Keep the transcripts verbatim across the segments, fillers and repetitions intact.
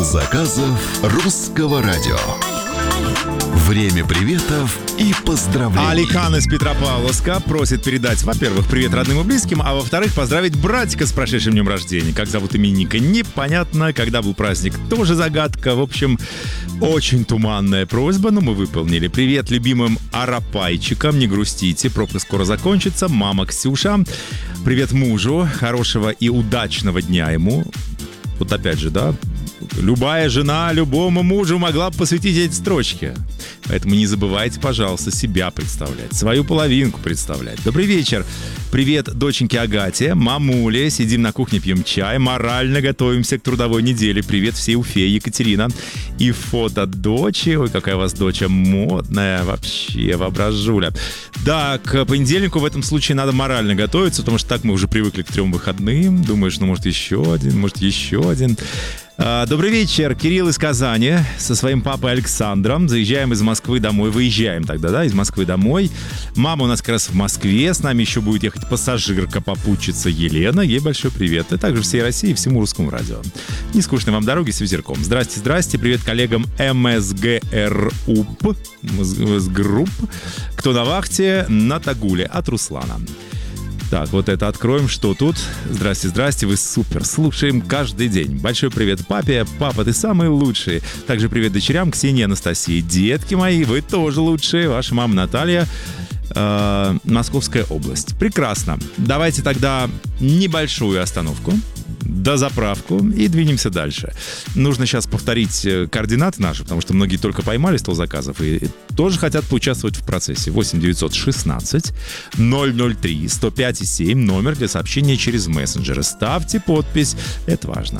заказов русского радио. Время приветов и поздравлений. Алихан из Петропавловска просит передать, во-первых, привет родным и близким, а во-вторых, поздравить братика с прошедшим днем рождения. Как зовут именинника, непонятно. Когда был праздник, тоже загадка. В общем, очень туманная просьба, но мы выполнили. Привет любимым арапайчикам, не грустите, пробка скоро закончится. Мама Ксюша. Привет мужу, хорошего и удачного дня ему. Вот опять же, да, любая жена любому мужу могла бы посвятить эти строчки. Поэтому не забывайте, пожалуйста, себя представлять, свою половинку представлять. Добрый вечер. Привет доченьке Агате, мамуле. Сидим на кухне, пьем чай, морально готовимся к трудовой неделе. Привет всей Уфе, Екатерина. И фото дочи. Ой, какая у вас доча модная вообще, воображуля. Да, к понедельнику в этом случае надо морально готовиться, потому что так мы уже привыкли к трем выходным. Думаешь, ну может еще один, может еще один. Добрый вечер, Кирилл из Казани со своим папой Александром. Заезжаем из Москвы домой, выезжаем тогда, да, из Москвы домой. Мама у нас как раз в Москве, с нами еще будет ехать пассажирка, попутчица Елена. Ей большой привет. И также всей России и всему русскому радио. Не скучной вам дороги с ветерком. Здрасте, здрасте, привет коллегам МСГРУП, МСГрупп. Кто на вахте? На Тагуле от Руслана. Так, вот это откроем. Что тут? Здрасте, здрасте, вы супер. Слушаем каждый день. Большой привет папе. Папа, ты самый лучший. Также привет дочерям Ксении, Анастасии. Детки мои, вы тоже лучшие. Ваша мама Наталья. Э, Московская область. Прекрасно. Давайте тогда небольшую остановку. Дозаправку и двинемся дальше. Нужно сейчас повторить координаты наши, потому что многие только поймали стол заказов и тоже хотят поучаствовать в процессе. восемь девятьсот шестнадцать ноль ноль три сто пять семь номер для сообщения через мессенджеры. Ставьте подпись, это важно.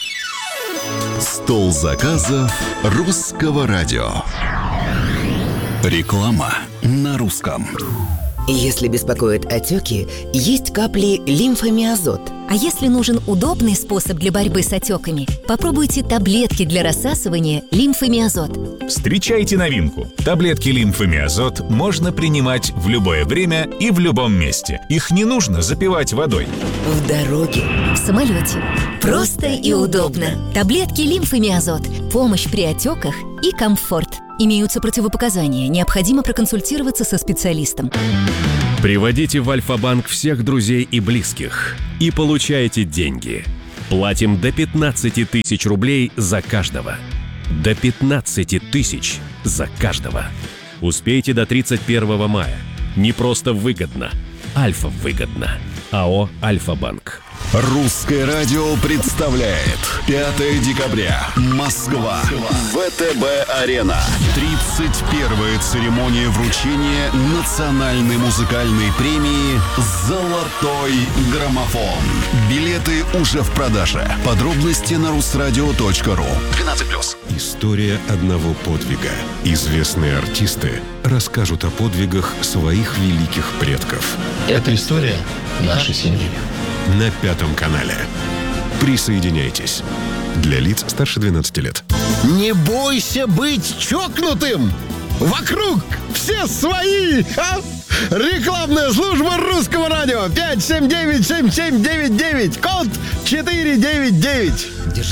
Стол заказов русского радио. Реклама на русском. Если беспокоят отеки, есть капли лимфомиазот. А если нужен удобный способ для борьбы с отеками, попробуйте таблетки для рассасывания лимфомиазот. Встречайте новинку. Таблетки лимфомиазот можно принимать в любое время и в любом месте. Их не нужно запивать водой. В дороге, в самолете. Просто и удобно. Таблетки лимфомиазот. Помощь при отеках и комфорт. Имеются противопоказания. Необходимо проконсультироваться со специалистом. Приводите в Альфа-банк всех друзей и близких и получайте деньги. Платим до пятнадцати тысяч рублей за каждого. До пятнадцати тысяч за каждого. Успейте до тридцать первого мая. Не просто выгодно. Альфа выгодно. АО «Альфа-банк». Русское радио представляет пятое декабря. Москва. ВТБ-арена. тридцать первая церемония вручения национальной музыкальной премии «Золотой граммофон». Билеты уже в продаже. Подробности на русрадио точка ру. двенадцать плюс. История одного подвига. Известные артисты расскажут о подвигах своих великих предков. Это история нашей семьи. На Пятом канале. Присоединяйтесь. Для лиц старше двенадцати лет. Не бойся быть чокнутым! Вокруг все свои! А? Рекламная служба русского радио. пять семь девять семь семь девять девять. Код четыре девять девять.